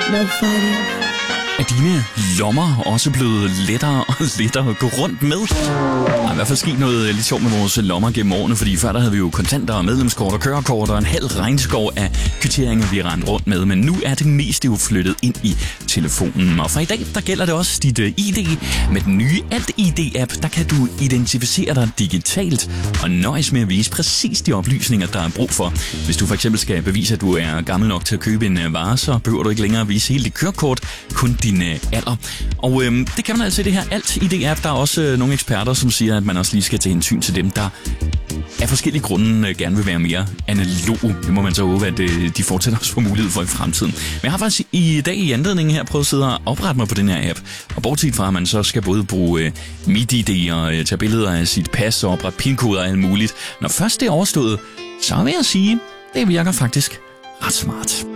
No fighting. Er dine lommer også blevet lettere og lettere at gå rundt med? Der er i hvert fald sket noget lidt sjovt med vores lommer gennem årene, fordi før der havde vi jo kontanter og medlemskort og kørekort og en halv regnskov af kvitteringer, vi rendte rundt med. Men nu er det meste jo flyttet ind i telefonen. Og fra i dag, der gælder det også dit ID. Med den nye Alt-ID-app, der kan du identificere dig digitalt og nøjes med at vise præcis de oplysninger, der er brug for. Hvis du for eksempel skal bevise, at du er gammel nok til at købe en vare, så behøver du ikke længere at vise hele dit kørekort, kun din alder. Og det kan man altså i det her Alt-ID-app. Der er også nogle eksperter, som siger, at man også lige skal tage hensyn til dem, der af forskellige grunde gerne vil være mere analog. Det må man så håbe, at de fortsætter også få mulighed for i fremtiden. Men jeg har faktisk i dag i anledningen her prøvet at sidde og oprette mig på den her app. Og bortset fra, at man så skal både bruge MitID og tage billeder af sit pas og oprette pinkoder og alt muligt. Når først det er overstået, så vil jeg sige, det virker faktisk ret smart.